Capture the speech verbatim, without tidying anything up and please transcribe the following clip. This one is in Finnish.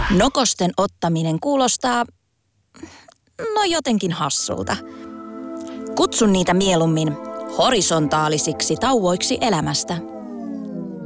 Nokosten ottaminen kuulostaa, no jotenkin hassulta. Kutsun niitä mieluummin horisontaalisiksi tauoiksi elämästä.